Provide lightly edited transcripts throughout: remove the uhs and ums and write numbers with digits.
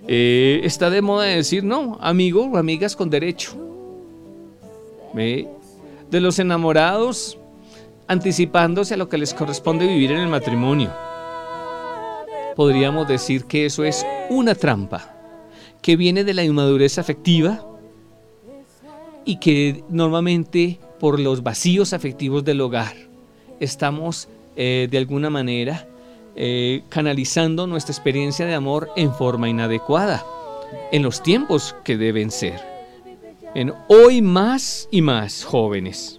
Está de moda decir, no, amigos o amigas con derecho. ¿Ve? De los enamorados anticipándose a lo que les corresponde vivir en el matrimonio. Podríamos decir que eso es una trampa que viene de la inmadurez afectiva y que normalmente por los vacíos afectivos del hogar estamos de alguna manera canalizando nuestra experiencia de amor en forma inadecuada, en los tiempos que deben ser. Hoy más y más jóvenes,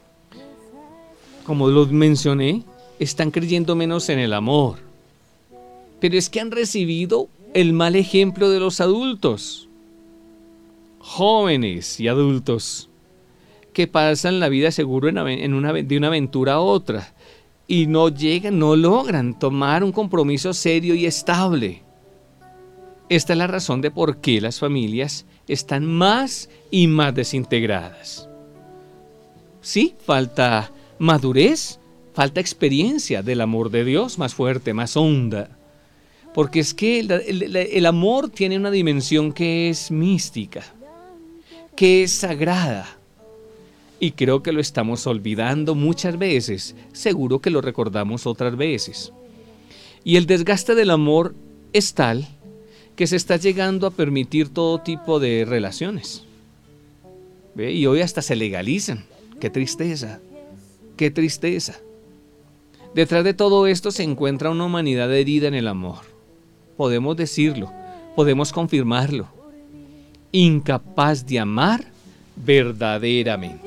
como lo mencioné, están creyendo menos en el amor, pero es que han recibido el mal ejemplo de los adultos, jóvenes y adultos, que pasan la vida seguro de una aventura a otra y no logran tomar un compromiso serio y estable. Esta es la razón de por qué las familias están más y más desintegradas. Sí, falta madurez, falta experiencia del amor de Dios más fuerte, más honda. Porque es que el amor tiene una dimensión que es mística, que es sagrada. Y creo que lo estamos olvidando muchas veces, seguro que lo recordamos otras veces. Y el desgaste del amor es tal que se está llegando a permitir todo tipo de relaciones. ¿Ve? Y hoy hasta se legalizan. ¡Qué tristeza! ¡Qué tristeza! Detrás de todo esto se encuentra una humanidad herida en el amor. Podemos decirlo, podemos confirmarlo. Incapaz de amar verdaderamente.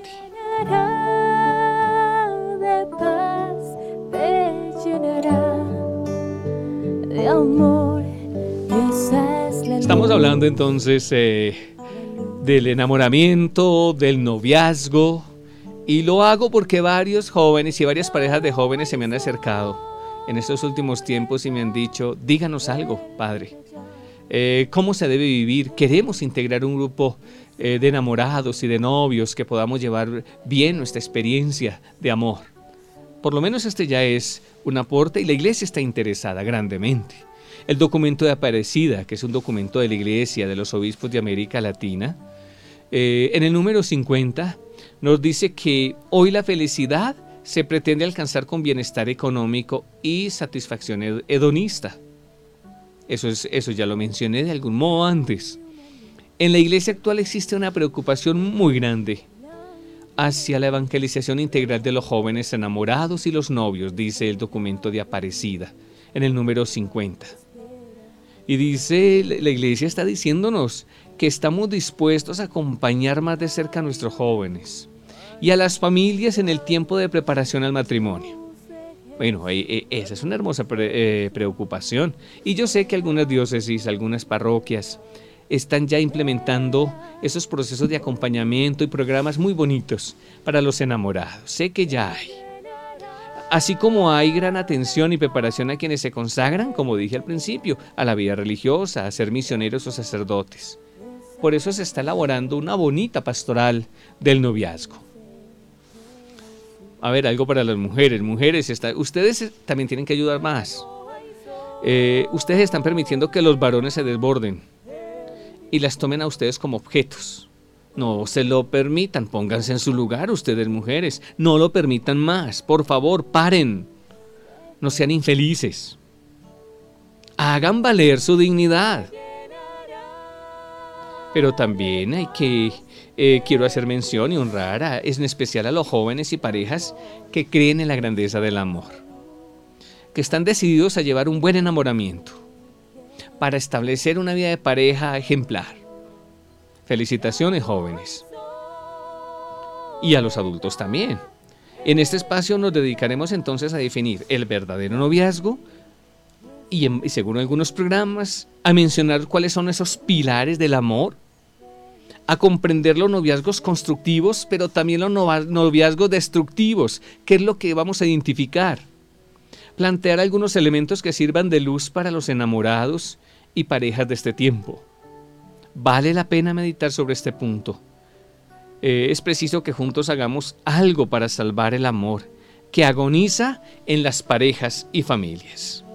De paz te llenará de amor. Esa es la Estamos hablando entonces del enamoramiento, del noviazgo, y lo hago porque varios jóvenes y varias parejas de jóvenes se me han acercado en estos últimos tiempos y me han dicho, díganos algo, padre, ¿cómo se debe vivir? Queremos integrar un grupo de enamorados y de novios que podamos llevar bien nuestra experiencia de amor. Por lo menos este ya es un aporte y la iglesia está interesada grandemente. El documento de Aparecida, que es un documento de la iglesia de los obispos de América Latina, en el número 50 nos dice que hoy la felicidad se pretende alcanzar con bienestar económico y satisfacción hedonista. Eso ya lo mencioné de algún modo antes. En la iglesia actual existe una preocupación muy grande hacia la evangelización integral de los jóvenes enamorados y los novios, dice el documento de Aparecida, en el número 50. Y dice, la iglesia está diciéndonos que estamos dispuestos a acompañar más de cerca a nuestros jóvenes y a las familias en el tiempo de preparación al matrimonio. Bueno, esa es una hermosa preocupación. Y yo sé que algunas diócesis, algunas parroquias están ya implementando esos procesos de acompañamiento y programas muy bonitos para los enamorados. Sé que ya hay. Así como hay gran atención y preparación a quienes se consagran, como dije al principio, a la vida religiosa, a ser misioneros o sacerdotes. Por eso se está elaborando una bonita pastoral del noviazgo. A ver, algo para las mujeres. Mujeres, ustedes también tienen que ayudar más. Ustedes están permitiendo que los varones se desborden y las tomen a ustedes como objetos. No se lo permitan, pónganse en su lugar ustedes mujeres, no lo permitan más, por favor, paren, no sean infelices, hagan valer su dignidad. Pero también hay que, quiero hacer mención y honrar en especial a los jóvenes y parejas que creen en la grandeza del amor, que están decididos a llevar un buen enamoramiento para establecer una vida de pareja ejemplar. Felicitaciones, jóvenes. Y a los adultos también. En este espacio nos dedicaremos entonces a definir el verdadero noviazgo y según algunos programas, a mencionar cuáles son esos pilares del amor, a comprender los noviazgos constructivos, pero también los noviazgos destructivos, qué es lo que vamos a identificar. Plantear algunos elementos que sirvan de luz para los enamorados y parejas de este tiempo. Vale la pena meditar sobre este punto. Es preciso que juntos hagamos algo para salvar el amor que agoniza en las parejas y familias.